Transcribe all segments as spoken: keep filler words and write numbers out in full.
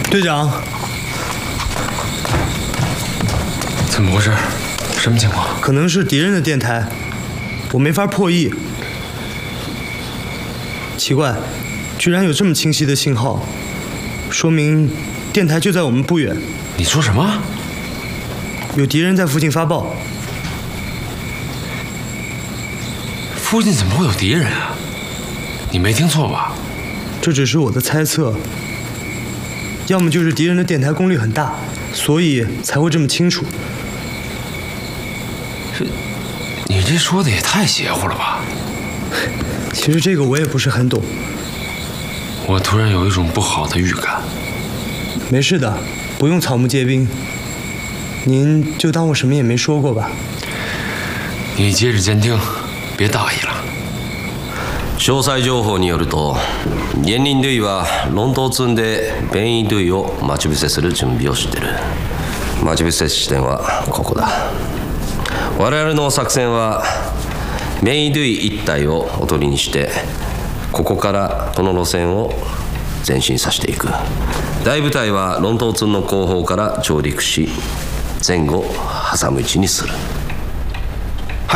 队长， 怎么回事？什么情况？ 可能是敌人的电台，我没法破译。奇怪，居然有这么清晰的信号，说明电台就在我们不远。 你说什么？ 有敌人在附近发报。 附近怎么会有敌人啊？你没听错吧？ 这只是我的猜测。要么就是敌人的电台功率很大，所以才会这么清楚。 这，你这说的也太邪乎了吧？ 其实这个我也不是很懂。 我突然有一种不好的预感。 没事的，不用草木皆兵。您就当我什么也没说过吧。 你接着监听，别大意了。 詳細情報によると、現任デイはロンドン積んで便宜デイを待ち伏せする準備をしている。待ち伏せ地点はここだ。我々の作戦は便宜デイ一帯をおとりにして、ここからこの路線を前進させていく。大部隊はロンドン積の後方から上陸し、前後挟む位置にする。はい。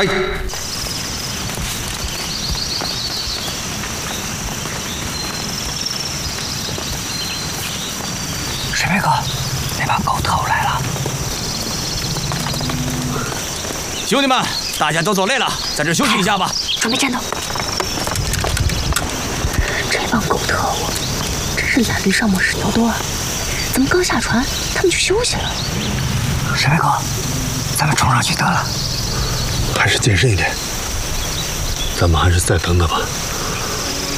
水贝哥，那帮狗特务来了。兄弟们，大家都走累了，在这休息一下吧。 准备战斗。这帮狗特务真是懒驴上磨屎尿多啊！怎么刚下船他们就休息了？ 水贝哥，咱们冲上去得了。 还是谨慎一点，咱们还是再等等吧。